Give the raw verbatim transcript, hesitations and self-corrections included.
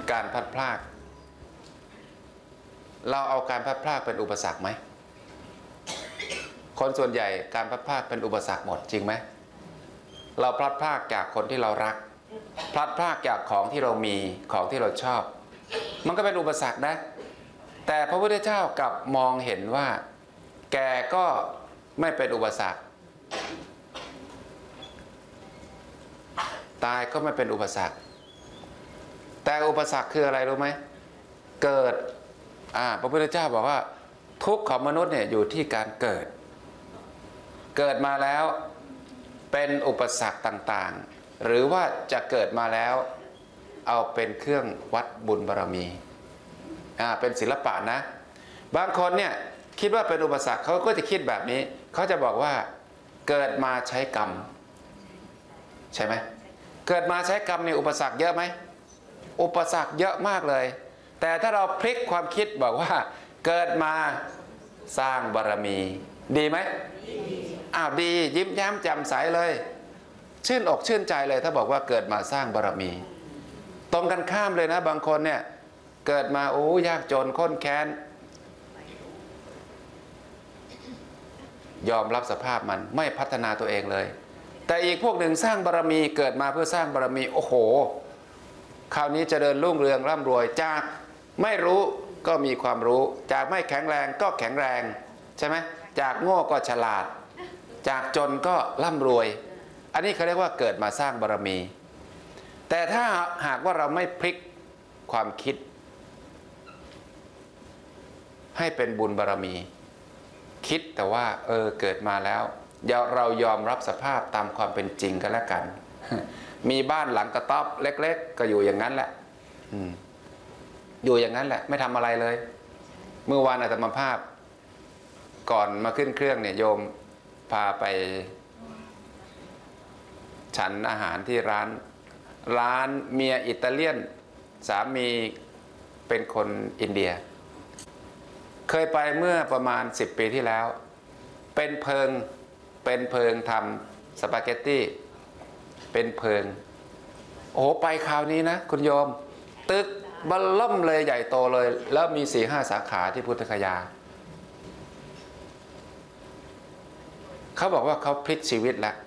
การพลัดพรากเราเอาการพลัดพรากเป็นอุปสรรคไหมคนส่วนใหญ่การพลัดพรากเป็นอุปสรรคหมดจริงไหมเราพลัดพรากจากคนที่เรารักพลัดพรากจากของที่เรามีของที่เราชอบมันก็เป็นอุปสรรคนะแต่พระพุทธเจ้ากลับมองเห็นว่าแก่ก็ไม่เป็นอุปสรรคตายก็ไม่เป็นอุปสรรคแต่อุปสรรคคืออะไรรู้ไหมเกิดอ่าพระพุทธเจ้าบอกว่าทุกข์ของมนุษย์เนี่ยอยู่ที่การเกิดเกิดมาแล้วเป็นอุปสรรคต่างๆหรือว่าจะเกิดมาแล้วเอาเป็นเครื่องวัดบุญบารมีอ่าเป็นศิลปะนะบางคนเนี่ยคิดว่าเป็นอุปสรรคเขาก็จะคิดแบบนี้เขาจะบอกว่าเกิดมาใช้กรรมใช่ไหมเกิดมาใช้กรรมเนี่ยอุปสรรคเยอะไหมอุปสรรคเยอะมากเลยแต่ถ้าเราพลิกความคิดบอกว่าเกิดมาสร้างบารมีดีไหมอ้าวดียิ้มแย้มแจ่มใสเลยชื่นอกชื่นใจเลยถ้าบอกว่าเกิดมาสร้างบารมีตรงกันข้ามเลยนะบางคนเนี่ยเกิดมาโอ้ยากจนข้นแค้นยอมรับสภาพมันไม่พัฒนาตัวเองเลยแต่อีกพวกหนึ่งสร้างบารมีเกิดมาเพื่อสร้างบารมีโอ้โหคราวนี้เจริญรุ่งเรืองร่ำรวยจากไม่รู้ก็มีความรู้จากไม่แข็งแรงก็แข็งแรงใช่ไหมจากโง่ก็ฉลาดจากจนก็ร่ำรวยอันนี้เขาเรียกว่าเกิดมาสร้างบารมีแต่ถ้าหากว่าเราไม่พลิกความคิดให้เป็นบุญบารมีคิดแต่ว่าเออเกิดมาแล้วเรายอมรับสภาพตามความเป็นจริงกันแล้วกันมีบ้านหลังกระต๊อบเล็กๆก็อยู่อย่างนั้นแหละอยู่อย่างนั้นแหละไม่ทำอะไรเลยเมื่อวานอาตมาภาพก่อนมาขึ้นเครื่องเนี่ยโยมพาไปฉันอาหารที่ร้านร้านเมียอิตาเลียนสามีเป็นคนอินเดียเคยไปเมื่อประมาณสิบปีที่แล้วเป็นเพิงเป็นเพิงทำสปาเกตตี้เป็นเพิงโอ้โหไปคราวนี้นะคุณโยมตึกบัลล่มเลยใหญ่โตเลยแล้วมีสี่ห้าสาขาที่พุทธคยาเขาบอกว่าเขาพลิกชีวิตแล้ว